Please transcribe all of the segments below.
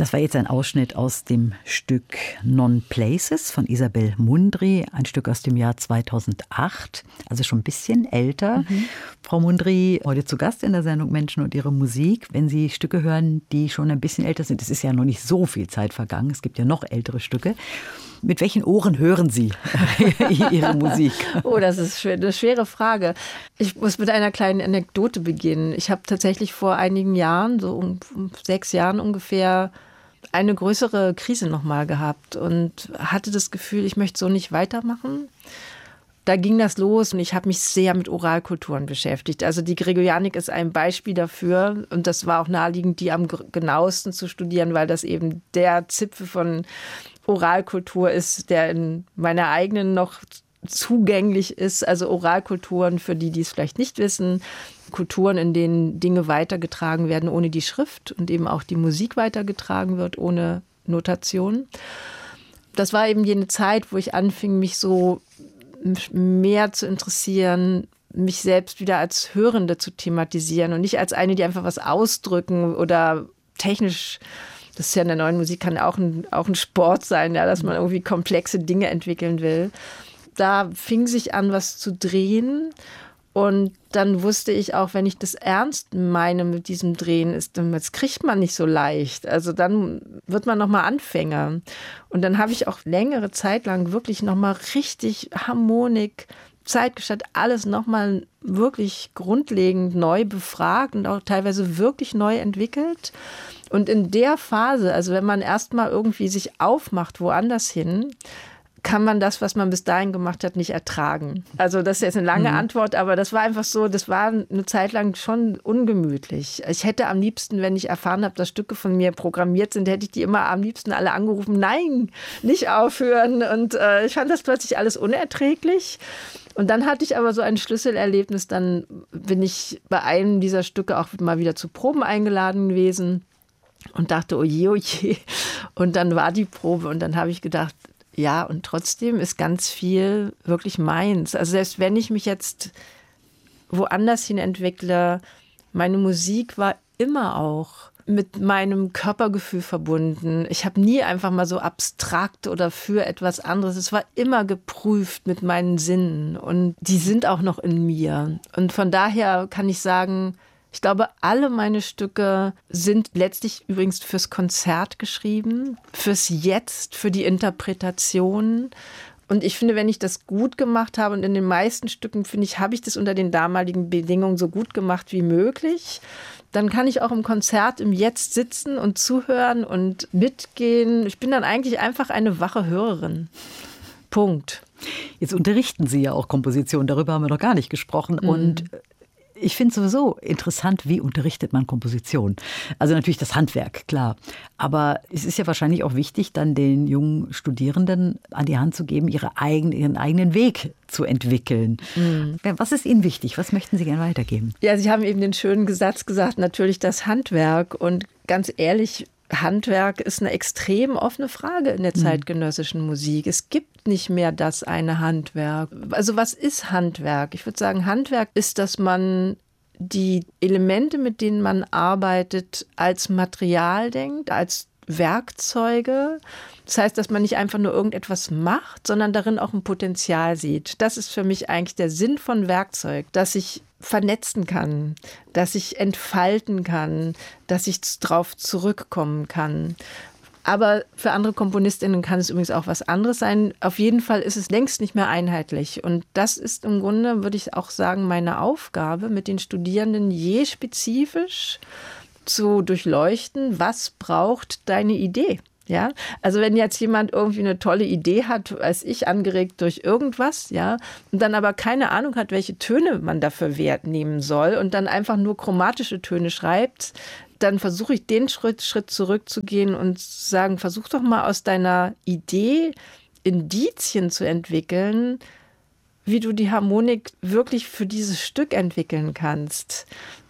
Das war jetzt ein Ausschnitt aus dem Stück Non Places von Isabel Mundry, ein Stück aus dem Jahr 2008, also schon ein bisschen älter. Frau Mundry, heute zu Gast in der Sendung Menschen und ihre Musik. Wenn Sie Stücke hören, die schon ein bisschen älter sind, es ist ja noch nicht so viel Zeit vergangen, es gibt ja noch ältere Stücke. Mit welchen Ohren hören Sie Ihre Musik? Oh, das ist eine schwere Frage. Ich muss mit einer kleinen Anekdote beginnen. Ich habe tatsächlich vor einigen Jahren, so um 6 Jahren ungefähr, eine größere Krise nochmal gehabt und hatte das Gefühl, ich möchte so nicht weitermachen. Da ging das los und ich habe mich sehr mit Oralkulturen beschäftigt. Also die Gregorianik ist ein Beispiel dafür und das war auch naheliegend, die am genauesten zu studieren, weil das eben der Zipfel von Oralkultur ist, der in meiner eigenen noch zugänglich ist. Also Oralkulturen, für die es vielleicht nicht wissen, Kulturen, in denen Dinge weitergetragen werden ohne die Schrift und eben auch die Musik weitergetragen wird ohne Notation. Das war eben jene Zeit, wo ich anfing, mich so mehr zu interessieren, mich selbst wieder als Hörende zu thematisieren und nicht als eine, die einfach was ausdrücken oder technisch. Das ist ja in der neuen Musik, kann auch ein Sport sein, ja, dass man irgendwie komplexe Dinge entwickeln will. Da fing sich an, was zu drehen. Und dann wusste ich auch, wenn ich das ernst meine mit diesem Drehen, das kriegt man nicht so leicht. Also dann wird man nochmal Anfänger. Und dann habe ich auch längere Zeit lang wirklich nochmal richtig Harmonik, Zeitgestalt, alles nochmal wirklich grundlegend neu befragt und auch teilweise wirklich neu entwickelt. Und in der Phase, also wenn man erstmal irgendwie sich aufmacht woanders hin, kann man das, was man bis dahin gemacht hat, nicht ertragen. Also das ist jetzt eine lange Antwort, aber das war einfach so, das war eine Zeit lang schon ungemütlich. Ich hätte am liebsten, wenn ich erfahren habe, dass Stücke von mir programmiert sind, hätte ich die immer am liebsten alle angerufen, nein, nicht aufhören. Und ich fand das plötzlich alles unerträglich. Und dann hatte ich aber so ein Schlüsselerlebnis, dann bin ich bei einem dieser Stücke auch mal wieder zu Proben eingeladen gewesen und dachte, oje, oje. Und dann war die Probe und dann habe ich gedacht, ja, und trotzdem ist ganz viel wirklich meins. Also selbst wenn ich mich jetzt woanders hin entwickle, meine Musik war immer auch mit meinem Körpergefühl verbunden. Ich habe nie einfach mal so abstrakt oder für etwas anderes. Es war immer geprüft mit meinen Sinnen und die sind auch noch in mir. Und von daher kann ich sagen, ich glaube, alle meine Stücke sind letztlich übrigens fürs Konzert geschrieben, fürs Jetzt, für die Interpretation. Und ich finde, wenn ich das gut gemacht habe und in den meisten Stücken, finde ich, habe ich das unter den damaligen Bedingungen so gut gemacht wie möglich, dann kann ich auch im Konzert im Jetzt sitzen und zuhören und mitgehen. Ich bin dann eigentlich einfach eine wache Hörerin. Punkt. Jetzt unterrichten Sie ja auch Komposition, darüber haben wir noch gar nicht gesprochen. Und ich finde sowieso interessant, wie unterrichtet man Komposition. Also natürlich das Handwerk, klar. Aber es ist ja wahrscheinlich auch wichtig, dann den jungen Studierenden an die Hand zu geben, ihren eigenen Weg zu entwickeln. Was ist Ihnen wichtig? Was möchten Sie gerne weitergeben? Ja, Sie haben eben den schönen Satz gesagt, natürlich das Handwerk. Und ganz ehrlich, Handwerk ist eine extrem offene Frage in der zeitgenössischen Musik. Es gibt nicht mehr das eine Handwerk. Also was ist Handwerk? Ich würde sagen, Handwerk ist, dass man die Elemente, mit denen man arbeitet, als Material denkt, als Werkzeuge. Das heißt, dass man nicht einfach nur irgendetwas macht, sondern darin auch ein Potenzial sieht. Das ist für mich eigentlich der Sinn von Werkzeug, dass ich vernetzen kann, dass ich entfalten kann, dass ich drauf zurückkommen kann. Aber für andere KomponistInnen kann es übrigens auch was anderes sein. Auf jeden Fall ist es längst nicht mehr einheitlich. Und das ist im Grunde, würde ich auch sagen, meine Aufgabe, mit den Studierenden je spezifisch zu durchleuchten, was braucht deine Idee? Ja, also wenn jetzt jemand irgendwie eine tolle Idee hat, als ich, angeregt durch irgendwas, ja, und dann aber keine Ahnung hat, welche Töne man dafür Wert nehmen soll und dann einfach nur chromatische Töne schreibt, dann versuche ich den Schritt zurückzugehen und zu sagen, versuch doch mal aus deiner Idee Indizien zu entwickeln, wie du die Harmonik wirklich für dieses Stück entwickeln kannst.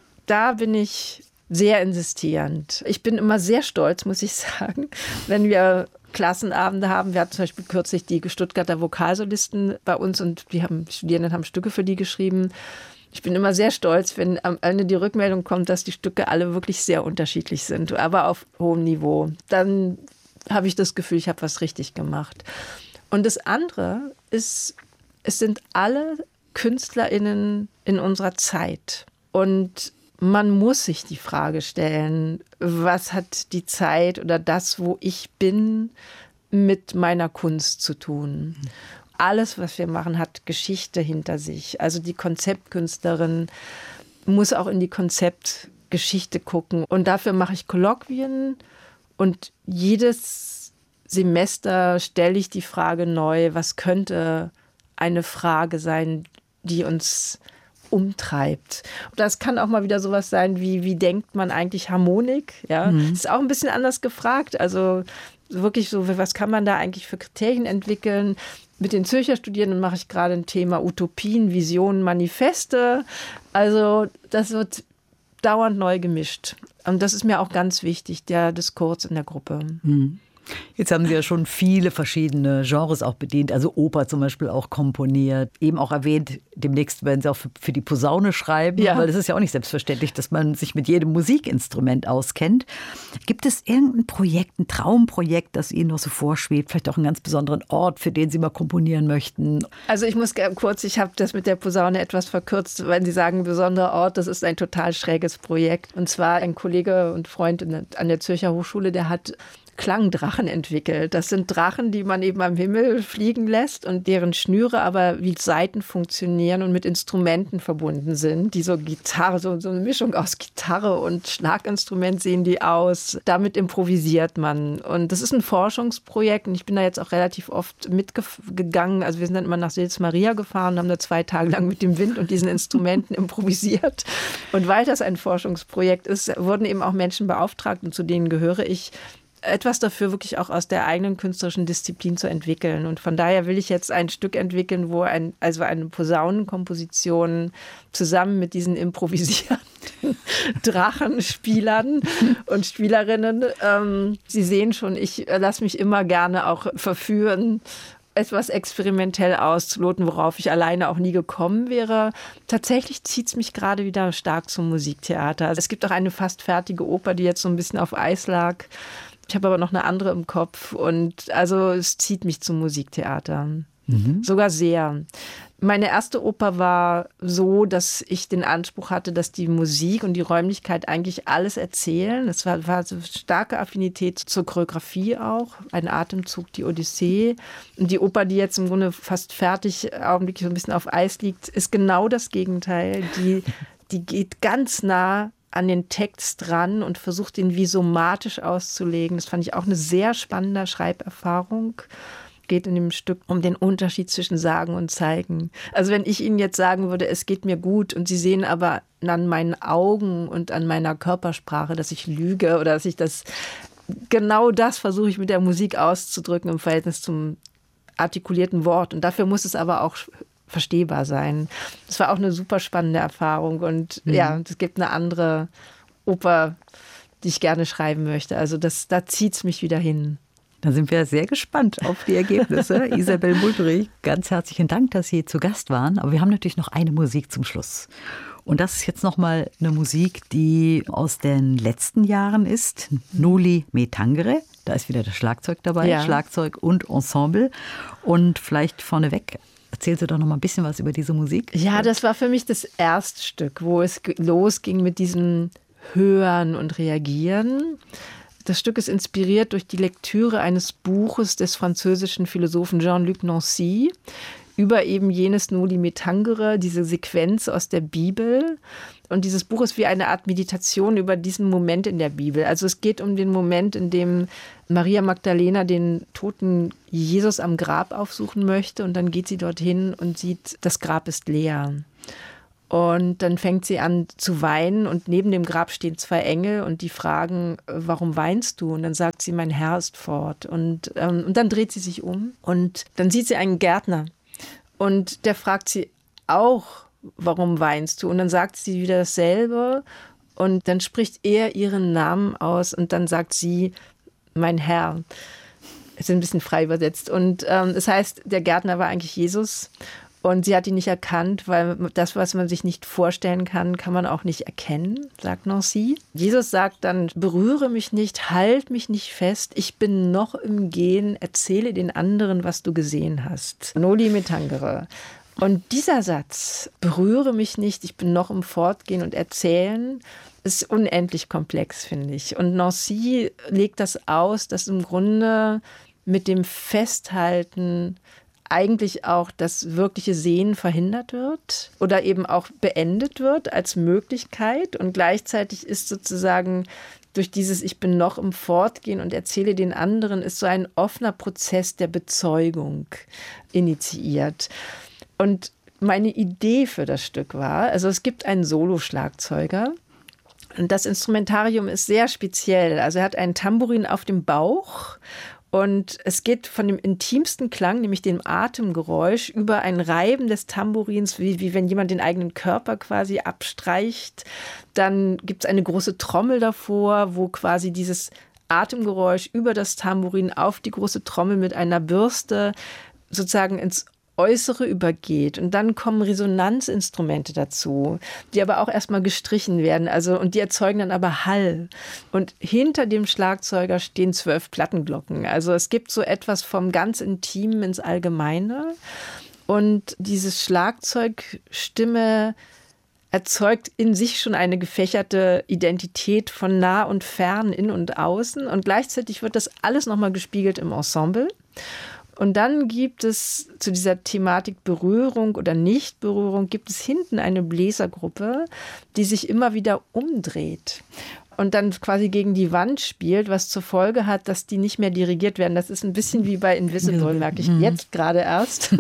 Da bin ich sehr insistierend. Ich bin immer sehr stolz, muss ich sagen, wenn wir Klassenabende haben. Wir hatten zum Beispiel kürzlich die Stuttgarter Vokalsolisten bei uns und die Studierenden haben Stücke für die geschrieben. Ich bin immer sehr stolz, wenn am Ende die Rückmeldung kommt, dass die Stücke alle wirklich sehr unterschiedlich sind, aber auf hohem Niveau. Dann habe ich das Gefühl, ich habe was richtig gemacht. Und das andere ist, es sind alle KünstlerInnen in unserer Zeit. Und man muss sich die Frage stellen, was hat die Zeit oder das, wo ich bin, mit meiner Kunst zu tun? Alles, was wir machen, hat Geschichte hinter sich. Also die Konzeptkünstlerin muss auch in die Konzeptgeschichte gucken. Und dafür mache ich Kolloquien und jedes Semester stelle ich die Frage neu, was könnte eine Frage sein, die uns umtreibt. Das kann auch mal wieder sowas sein wie denkt man eigentlich Harmonik? Ja, das ist auch ein bisschen anders gefragt. Also wirklich so, was kann man da eigentlich für Kriterien entwickeln? Mit den Zürcher Studierenden mache ich gerade ein Thema Utopien, Visionen, Manifeste. Also das wird dauernd neu gemischt. Und das ist mir auch ganz wichtig, der Diskurs in der Gruppe. Jetzt haben Sie ja schon viele verschiedene Genres auch bedient, also Oper zum Beispiel auch komponiert. Eben auch erwähnt, demnächst werden Sie auch für die Posaune schreiben, weil das ist ja auch nicht selbstverständlich, dass man sich mit jedem Musikinstrument auskennt. Gibt es irgendein Projekt, ein Traumprojekt, das Ihnen noch so vorschwebt? Vielleicht auch einen ganz besonderen Ort, für den Sie mal komponieren möchten? Also ich muss kurz, ich habe das mit der Posaune etwas verkürzt, wenn Sie sagen besonderer Ort, das ist ein total schräges Projekt. Und zwar ein Kollege und Freund an der Zürcher Hochschule, der hat Klangdrachen entwickelt. Das sind Drachen, die man eben am Himmel fliegen lässt und deren Schnüre aber wie Saiten funktionieren und mit Instrumenten verbunden sind, die so Gitarre, so eine Mischung aus Gitarre und Schlaginstrument sehen die aus. Damit improvisiert man. Und das ist ein Forschungsprojekt und ich bin da jetzt auch relativ oft mitgegangen. Also wir sind dann immer nach Sils Maria gefahren und haben da 2 Tage lang mit dem Wind und diesen Instrumenten improvisiert. Und weil das ein Forschungsprojekt ist, wurden eben auch Menschen beauftragt und zu denen gehöre ich, etwas dafür wirklich auch aus der eigenen künstlerischen Disziplin zu entwickeln. Und von daher will ich jetzt ein Stück entwickeln, wo eine Posaunenkomposition zusammen mit diesen improvisierten Drachenspielern und Spielerinnen. Sie sehen schon, ich lasse mich immer gerne auch verführen, etwas experimentell auszuloten, worauf ich alleine auch nie gekommen wäre. Tatsächlich zieht es mich gerade wieder stark zum Musiktheater. Also es gibt auch eine fast fertige Oper, die jetzt so ein bisschen auf Eis lag. Ich habe aber noch eine andere im Kopf und also es zieht mich zum Musiktheater. Sogar sehr. Meine erste Oper war so, dass ich den Anspruch hatte, dass die Musik und die Räumlichkeit eigentlich alles erzählen. Es war so starke Affinität zur Choreografie auch. Ein Atemzug, die Odyssee. Und die Oper, die jetzt im Grunde fast fertig augenblicklich so ein bisschen auf Eis liegt, ist genau das Gegenteil. Die geht ganz nah an den Text dran und versucht, ihn wie somatisch auszulegen. Das fand ich auch eine sehr spannende Schreiberfahrung. Geht in dem Stück um den Unterschied zwischen Sagen und Zeigen. Also wenn ich Ihnen jetzt sagen würde, es geht mir gut und Sie sehen aber an meinen Augen und an meiner Körpersprache, dass ich lüge oder dass ich genau das versuche ich mit der Musik auszudrücken im Verhältnis zum artikulierten Wort. Und dafür muss es aber auch verstehbar sein. Das war auch eine super spannende Erfahrung und ja, es gibt eine andere Oper, die ich gerne schreiben möchte. Also da zieht es mich wieder hin. Da sind wir sehr gespannt auf die Ergebnisse. Isabel Mundry, ganz herzlichen Dank, dass Sie zu Gast waren. Aber wir haben natürlich noch eine Musik zum Schluss. Und das ist jetzt nochmal eine Musik, die aus den letzten Jahren ist. Noli Me Tangere. Da ist wieder das Schlagzeug dabei, ja. Schlagzeug und Ensemble. Und vielleicht vorneweg, erzählen Sie doch noch mal ein bisschen was über diese Musik. Ja, das war für mich das erste Stück, wo es losging mit diesem Hören und Reagieren. Das Stück ist inspiriert durch die Lektüre eines Buches des französischen Philosophen Jean-Luc Nancy über eben jenes Noli Me Tangere, diese Sequenz aus der Bibel. Und dieses Buch ist wie eine Art Meditation über diesen Moment in der Bibel. Also es geht um den Moment, in dem Maria Magdalena den toten Jesus am Grab aufsuchen möchte. Und dann geht sie dorthin und sieht, das Grab ist leer. Und dann fängt sie an zu weinen und neben dem Grab stehen 2 Engel und die fragen, warum weinst du? Und dann sagt sie, mein Herr ist fort. Und dann dreht sie sich um und dann sieht sie einen Gärtner und der fragt sie auch, warum weinst du? Und dann sagt sie wieder dasselbe und dann spricht er ihren Namen aus und dann sagt sie, mein Herr. Es ist ein bisschen frei übersetzt und das heißt, der Gärtner war eigentlich Jesus. Und sie hat ihn nicht erkannt, weil das, was man sich nicht vorstellen kann, kann man auch nicht erkennen, sagt Nancy. Jesus sagt dann, berühre mich nicht, halt mich nicht fest, ich bin noch im Gehen, erzähle den anderen, was du gesehen hast. Noli me tangere. Und dieser Satz, berühre mich nicht, ich bin noch im Fortgehen und Erzählen, ist unendlich komplex, finde ich. Und Nancy legt das aus, dass im Grunde mit dem Festhalten eigentlich auch das wirkliche Sehen verhindert wird oder eben auch beendet wird als Möglichkeit. Und gleichzeitig ist sozusagen durch dieses Ich bin noch im Fortgehen und erzähle den anderen, ist so ein offener Prozess der Bezeugung initiiert. Und meine Idee für das Stück war, also es gibt einen Soloschlagzeuger. Und das Instrumentarium ist sehr speziell. Also er hat einen Tambourin auf dem Bauch und es geht von dem intimsten Klang, nämlich dem Atemgeräusch, über ein Reiben des Tambourins, wie wenn jemand den eigenen Körper quasi abstreicht. Dann gibt es eine große Trommel davor, wo quasi dieses Atemgeräusch über das Tambourin auf die große Trommel mit einer Bürste sozusagen ins Äußere übergeht. Und dann kommen Resonanzinstrumente dazu, die aber auch erstmal gestrichen werden. Also, und die erzeugen dann aber Hall. Und hinter dem Schlagzeuger stehen 12 Plattenglocken. Also es gibt so etwas vom ganz Intimen ins Allgemeine. Und diese Schlagzeugstimme erzeugt in sich schon eine gefächerte Identität von nah und fern, in und außen. Und gleichzeitig wird das alles nochmal gespiegelt im Ensemble. Und dann gibt es zu dieser Thematik Berührung oder Nichtberührung, gibt es hinten eine Bläsergruppe, die sich immer wieder umdreht und dann quasi gegen die Wand spielt, was zur Folge hat, dass die nicht mehr dirigiert werden. Das ist ein bisschen wie bei Invisible, merke ich jetzt gerade erst.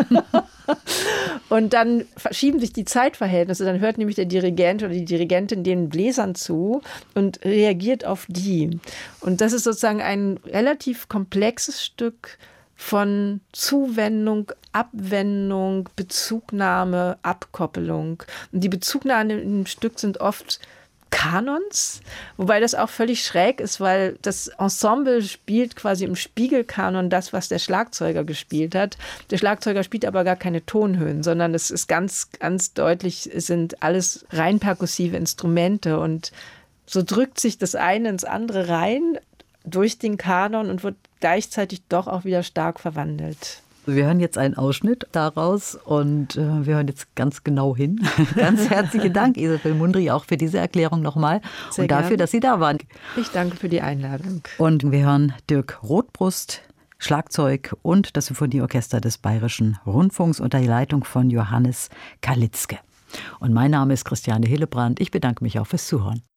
Und dann verschieben sich die Zeitverhältnisse. Dann hört nämlich der Dirigent oder die Dirigentin den Bläsern zu und reagiert auf die. Und das ist sozusagen ein relativ komplexes Stück von Zuwendung, Abwendung, Bezugnahme, Abkoppelung. Und die Bezugnahmen im Stück sind oft Kanons, wobei das auch völlig schräg ist, weil das Ensemble spielt quasi im Spiegelkanon das, was der Schlagzeuger gespielt hat. Der Schlagzeuger spielt aber gar keine Tonhöhen, sondern es ist ganz, ganz deutlich, es sind alles rein perkussive Instrumente und so drückt sich das eine ins andere rein durch den Kanon und wird gleichzeitig doch auch wieder stark verwandelt. Wir hören jetzt einen Ausschnitt daraus und wir hören jetzt ganz genau hin. Ganz herzlichen Dank, Isabel Mundry, auch für diese Erklärung nochmal und dafür, gern, dass Sie da waren. Ich danke für die Einladung. Und wir hören Dirk Rothbrust, Schlagzeug und das Symphonieorchester des Bayerischen Rundfunks unter der Leitung von Johannes Kalitzke. Und mein Name ist Christiane Hillebrand. Ich bedanke mich auch fürs Zuhören.